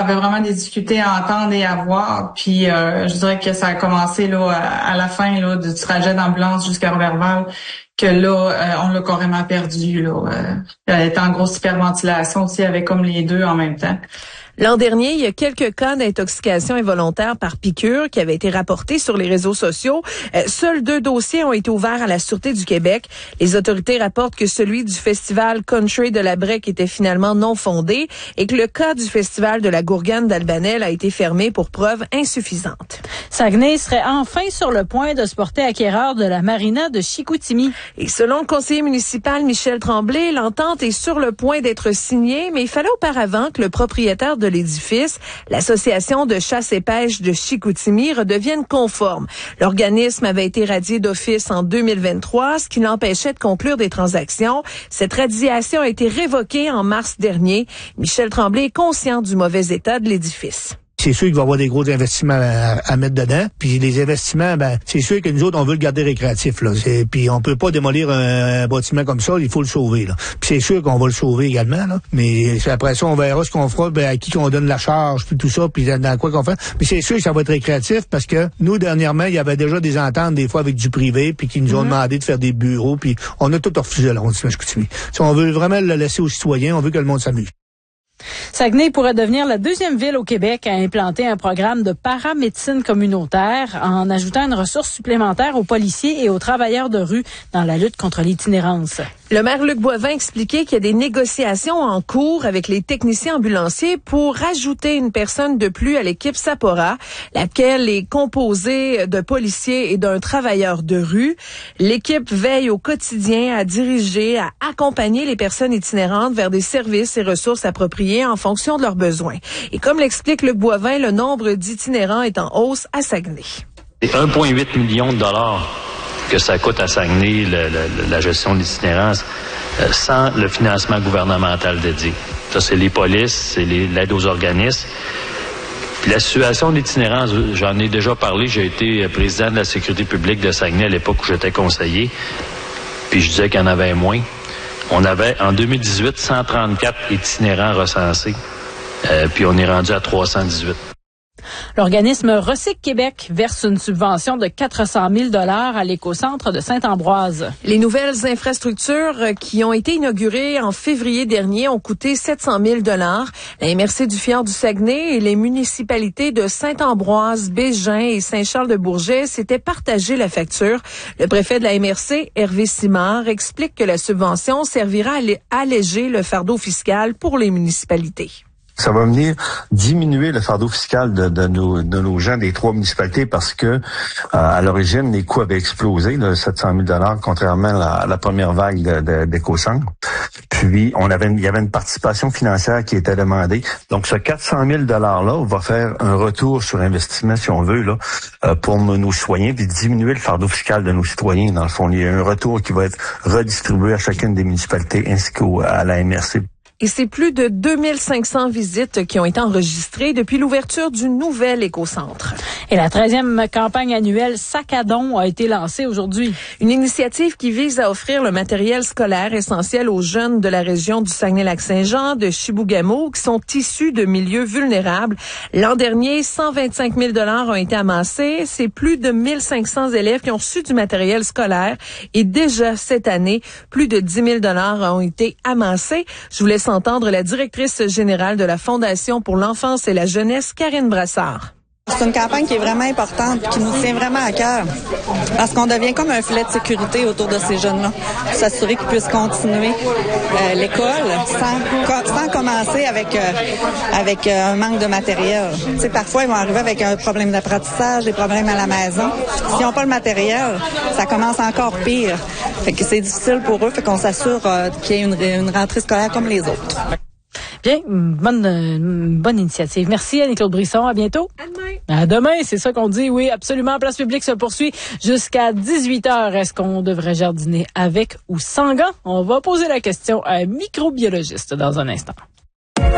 avait vraiment des difficultés à entendre et à voir. Puis je dirais que ça a commencé là à la fin là du trajet d'ambulance jusqu'à Roberval, que là, on l'a carrément perdu. Elle était en grosse hyperventilation aussi, avec comme les deux en même temps. L'an dernier, il y a quelques cas d'intoxication involontaire par piqûre qui avaient été rapportés sur les réseaux sociaux. Seuls 2 dossiers ont été ouverts à la Sûreté du Québec. Les autorités rapportent que celui du festival Country de la Brec était finalement non fondé et que le cas du festival de la Gourgane d'Albanel a été fermé pour preuve insuffisante. Saguenay serait enfin sur le point de se porter acquéreur de la marina de Chicoutimi. Et selon le conseiller municipal Michel Tremblay, l'entente est sur le point d'être signée, mais il fallait auparavant que le propriétaire de l'édifice, l'Association de chasse et pêche de Chicoutimi, redevienne conforme. L'organisme avait été radié d'office en 2023, ce qui l'empêchait de conclure des transactions. Cette radiation a été révoquée en mars dernier. Michel Tremblay est conscient du mauvais état de l'édifice. C'est sûr qu'il va y avoir des gros investissements à mettre dedans. Puis les investissements, c'est sûr que nous autres, on veut le garder récréatif. Là. Puis on peut pas démolir un bâtiment comme ça, il faut le sauver. Là. Puis c'est sûr qu'on va le sauver également. Là. Mais après ça, on verra ce qu'on fera, à qui qu'on donne la charge, puis tout ça, puis dans quoi qu'on fait. Puis c'est sûr que ça va être récréatif parce que nous, dernièrement, il y avait déjà des ententes des fois avec du privé, puis qui nous ont demandé de faire des bureaux, puis on a tout refusé là, on dit Chicoutimi. Si on veut vraiment le laisser aux citoyens, on veut que le monde s'amuse. Saguenay pourrait devenir la 2e ville au Québec à implanter un programme de paramédecine communautaire en ajoutant une ressource supplémentaire aux policiers et aux travailleurs de rue dans la lutte contre l'itinérance. Le maire Luc Boivin expliquait qu'il y a des négociations en cours avec les techniciens ambulanciers pour ajouter une personne de plus à l'équipe Sapora, laquelle est composée de policiers et d'un travailleur de rue. L'équipe veille au quotidien à diriger, à accompagner les personnes itinérantes vers des services et ressources appropriées en fonction de leurs besoins. Et comme l'explique Luc Boivin, le nombre d'itinérants est en hausse à Saguenay. C'est 1,8 million de dollars que ça coûte à Saguenay, la gestion de l'itinérance, sans le financement gouvernemental dédié. Ça, c'est les polices, c'est l'aide aux organismes. Puis la situation de l'itinérance, j'en ai déjà parlé, j'ai été président de la sécurité publique de Saguenay à l'époque où j'étais conseiller, puis je disais qu'il y en avait moins. On avait, en 2018, 134 itinérants recensés, puis on est rendu à 318. L'organisme Recyc Québec verse une subvention de 400 000 $ à l'écocentre de Saint-Ambroise. Les nouvelles infrastructures qui ont été inaugurées en février dernier ont coûté 700 000 $. La MRC du Fjord du Saguenay et les municipalités de Saint-Ambroise, Bégin et Saint-Charles-de-Bourget s'étaient partagé la facture. Le préfet de la MRC, Hervé Simard, explique que la subvention servira à alléger le fardeau fiscal pour les municipalités. Ça va venir diminuer le fardeau fiscal de nos gens des 3 municipalités parce que à l'origine, les coûts avaient explosé, là, 700 000 $, contrairement à la première vague d'Écocentre. Puis, il y avait une participation financière qui était demandée. Donc, ce 400 000 $-là va faire un retour sur investissement, si on veut, là, pour nos citoyens, puis diminuer le fardeau fiscal de nos citoyens. Dans le fond, il y a un retour qui va être redistribué à chacune des municipalités ainsi qu'à la MRC. Et c'est plus de 2500 visites qui ont été enregistrées depuis l'ouverture du nouvel écocentre. Et la 13e campagne annuelle Sac à don a été lancée aujourd'hui. Une initiative qui vise à offrir le matériel scolaire essentiel aux jeunes de la région du Saguenay-Lac-Saint-Jean, de Chibougamau, qui sont issus de milieux vulnérables. L'an dernier, 125 000 $ ont été amassés. C'est plus de 1500 élèves qui ont reçu du matériel scolaire. Et déjà cette année, plus de 10 000 $ ont été amassés. Je vous laisse entendre la directrice générale de la Fondation pour l'enfance et la jeunesse, Karine Brassard. C'est une campagne qui est vraiment importante, qui nous tient vraiment à cœur, parce qu'on devient comme un filet de sécurité autour de ces jeunes-là, s'assurer qu'ils puissent continuer l'école sans commencer avec un manque de matériel. Tu sais, parfois, ils vont arriver avec un problème d'apprentissage, des problèmes à la maison. S'ils n'ont pas le matériel, ça commence encore pire. Fait que c'est difficile pour eux, fait qu'on s'assure qu'il y ait une rentrée scolaire comme les autres. Bien, bonne initiative. Merci Annie-Claude Brisson. À bientôt. À demain. À demain, c'est ça qu'on dit. Oui, absolument. Place publique se poursuit jusqu'à 18h. Est-ce qu'on devrait jardiner avec ou sans gants? On va poser la question à un microbiologiste dans un instant.